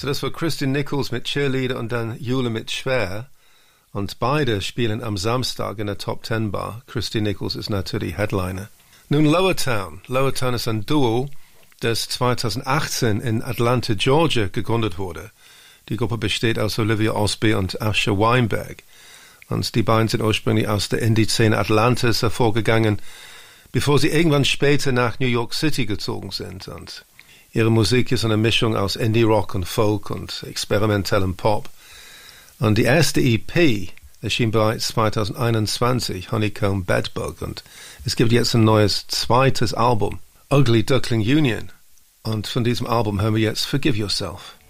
So, das war Christine Nichols mit Cheerleader und dann Jule mit Schwer. Und beide spielen am Samstag in der Top 10 Bar. Christine Nichols ist natürlich Headliner. Nun Lower Town. Lower Town ist ein Duo, das 2018 in Atlanta, Georgia gegründet wurde. Die Gruppe besteht aus Olivia Osby und Asher Weinberg. Und die beiden sind ursprünglich aus der Indie-Szene Atlantas hervorgegangen, bevor sie irgendwann später nach New York City gezogen sind. Und ihre Musik ist eine Mischung aus Indie-Rock und Folk und experimentellem Pop. Und die erste EP erschien bereits 2021, Honeycomb Bedbug. Und es gibt jetzt ein neues zweites Album, Ugly Duckling Union. Und von diesem Album hören wir jetzt Forgive Yourself.